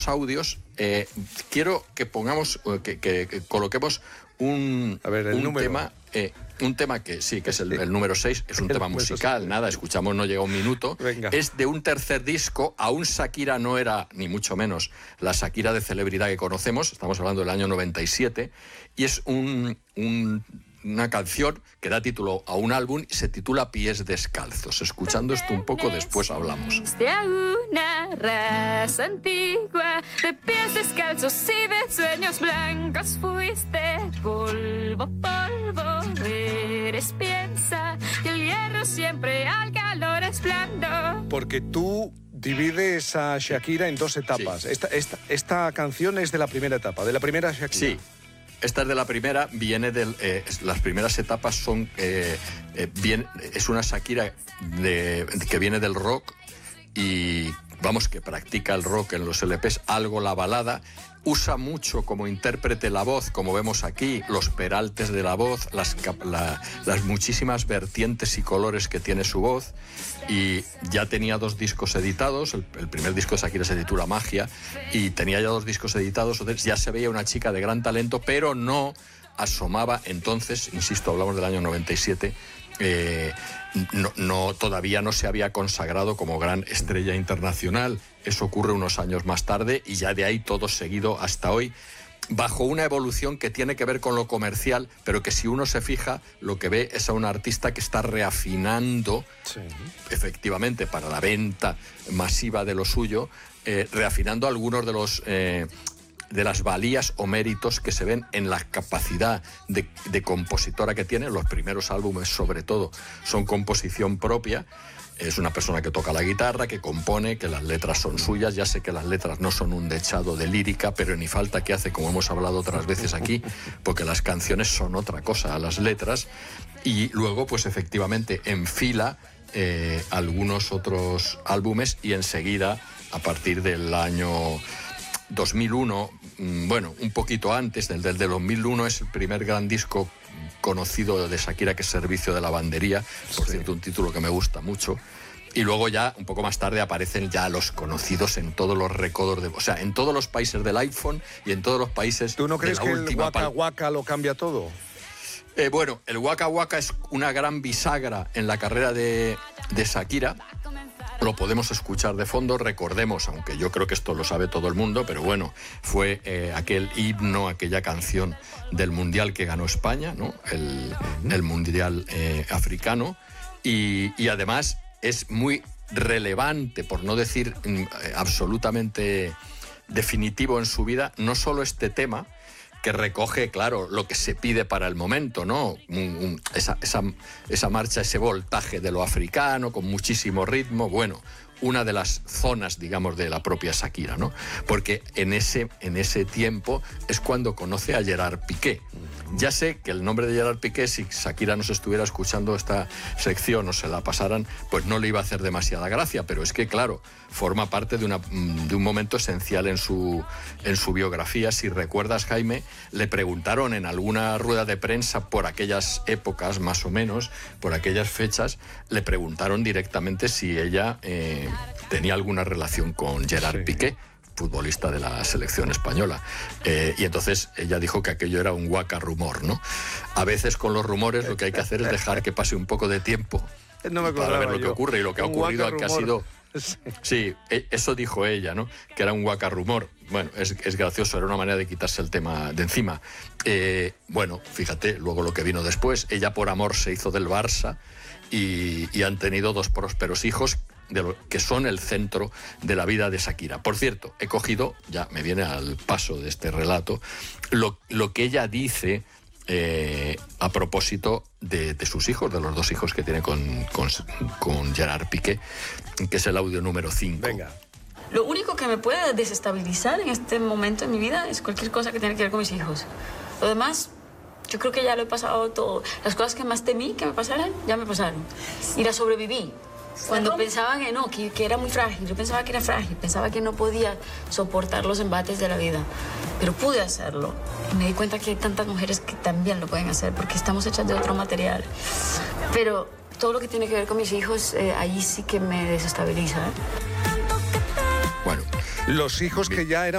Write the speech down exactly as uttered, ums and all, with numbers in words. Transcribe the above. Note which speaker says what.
Speaker 1: audios, eh, quiero que pongamos, que, que, que coloquemos un,
Speaker 2: a ver, el
Speaker 1: un
Speaker 2: número.
Speaker 1: tema, eh, un tema que sí, que es el, el número seis, es un tema musical, nada, escuchamos, no llega un minuto.
Speaker 2: Venga.
Speaker 1: Es de un tercer disco, aún Shakira no era, ni mucho menos, la Shakira de celebridad que conocemos, estamos hablando del año noventa y siete, y es un... un una canción que da título a un álbum y se titula Pies Descalzos. Escuchando esto un poco, después hablamos.
Speaker 3: De una raza antigua, de pies descalzos y de sueños blancos fuiste. Polvo, polvo, eres piensa que el hierro siempre al calor es blando.
Speaker 2: Porque tú divides a Shakira en dos etapas.
Speaker 1: Sí.
Speaker 2: Esta, esta, esta canción es de la primera etapa, de la primera Shakira.
Speaker 1: Sí. Esta es de la primera, viene del... Eh, las primeras etapas son... Eh, eh, bien, es una Shakira de, que viene del rock y, vamos, que practica el rock en los L Pes, algo la balada. Usa mucho como intérprete la voz, como vemos aquí, los peraltes de la voz, las, la, las muchísimas vertientes y colores que tiene su voz. Y ya tenía dos discos editados. El, el primer disco de Shakira se titula Magia y tenía ya dos discos editados. Entonces ya se veía una chica de gran talento, pero no asomaba entonces, insisto, hablamos del año noventa y siete, eh, no, no, todavía no se había consagrado como gran estrella internacional. Eso ocurre unos años más tarde y ya de ahí todo seguido hasta hoy, bajo una evolución que tiene que ver con lo comercial, pero que si uno se fija, lo que ve es a un artista que está reafinando, sí, efectivamente, para la venta masiva de lo suyo, eh, reafinando algunos de los... Eh, de las valías o méritos que se ven en la capacidad de, de compositora que tiene. Los primeros álbumes, sobre todo, son composición propia. Es una persona que toca la guitarra, que compone, que las letras son suyas. Ya sé que las letras no son un dechado de lírica, pero ni falta que hace, como hemos hablado otras veces aquí, porque las canciones son otra cosa a las letras. Y luego, pues efectivamente, enfila eh, algunos otros álbumes y enseguida, a partir del año dos mil uno, bueno, un poquito antes, del, del de dos mil uno, es el primer gran disco conocido de Shakira, que es Servicio de Lavandería, por sí. cierto, un título que me gusta mucho. Y luego ya, un poco más tarde, aparecen ya los conocidos en todos los recodos, de, o sea, en todos los países del iPhone y en todos los países.
Speaker 2: ¿Tú no crees
Speaker 1: de la
Speaker 2: que
Speaker 1: última
Speaker 2: el Waka Waka lo cambia todo?
Speaker 1: Eh, bueno, el Waka Waka es una gran bisagra en la carrera de, de Shakira. Lo podemos escuchar de fondo, recordemos, aunque yo creo que esto lo sabe todo el mundo, pero bueno, fue eh, aquel himno, aquella canción del Mundial que ganó España, ¿no? El, el Mundial eh, africano, y, y además es muy relevante, por no decir eh, absolutamente definitivo en su vida, no solo este tema, que recoge, claro, lo que se pide para el momento, ¿no? Un, un, esa, esa, esa marcha, ese voltaje de lo africano, con muchísimo ritmo, bueno, una de las zonas, digamos, de la propia Shakira, ¿no? Porque en ese, en ese tiempo es cuando conoce a Gerard Piqué. Ya sé que el nombre de Gerard Piqué, si Shakira nos estuviera escuchando esta sección o se la pasaran, pues no le iba a hacer demasiada gracia, pero es que, claro, forma parte de, una, de un momento esencial en su, en su biografía. Si recuerdas, Jaime, le preguntaron en alguna rueda de prensa por aquellas épocas, más o menos, por aquellas fechas, le preguntaron directamente si ella eh, tenía alguna relación con Gerard sí. Piqué, futbolista de la selección española. Eh, y entonces ella dijo que aquello era un Waka rumor, ¿no? A veces con los rumores lo que hay que hacer es dejar que pase un poco de tiempo
Speaker 2: no me
Speaker 1: para ver lo
Speaker 2: yo.
Speaker 1: que ocurre, y lo que ha
Speaker 2: un
Speaker 1: ocurrido que ha sido...
Speaker 2: Sí.
Speaker 1: sí, eso dijo ella, ¿no? Que era un Waka rumor. Bueno, es, es gracioso, era una manera de quitarse el tema de encima. Eh, bueno, fíjate, luego lo que vino después, ella por amor se hizo del Barça y, y han tenido dos prósperos hijos de lo, que son el centro de la vida de Shakira. Por cierto, he cogido, ya me viene al paso de este relato, lo, lo que ella dice eh, a propósito de, de sus hijos, de los dos hijos que tiene con, con, con Gerard Piqué, que es el audio número cinco.
Speaker 2: Venga.
Speaker 4: Lo único que me puede desestabilizar en este momento de mi vida es cualquier cosa que tenga que ver con mis hijos. Lo demás, yo creo que ya lo he pasado todo. Las cosas que más temí que me pasaran, ya me pasaron. Y las sobreviví. Cuando pensaba que no, que, que era muy frágil, yo pensaba que era frágil, pensaba que no podía soportar los embates de la vida, pero pude hacerlo. Y me di cuenta que hay tantas mujeres que también lo pueden hacer, porque estamos hechas de otro material. Pero todo lo que tiene que ver con mis hijos, eh, ahí sí que me desestabiliza, ¿eh?
Speaker 1: Bueno,
Speaker 2: los hijos que ya eran